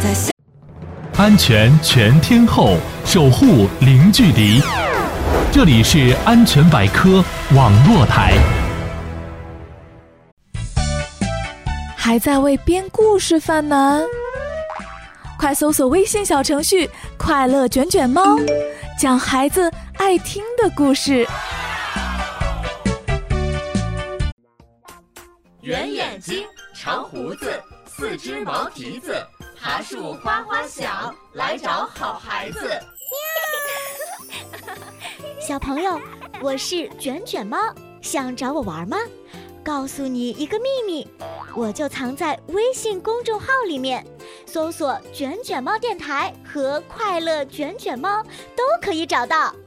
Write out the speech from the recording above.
安全全天候，守护零距离。这里是安全百科网络台。 还在为编故事犯难？快搜索微信小程序“快乐卷卷猫”，讲孩子爱听的故事。 圆眼睛，长胡子，四只毛蹄子，爬树花花小，来找好孩子。 小朋友，我是卷卷猫，想找我玩吗？告诉你一个秘密，我就藏在微信公众号里面，搜索卷卷猫电台和快乐卷卷猫都可以找到。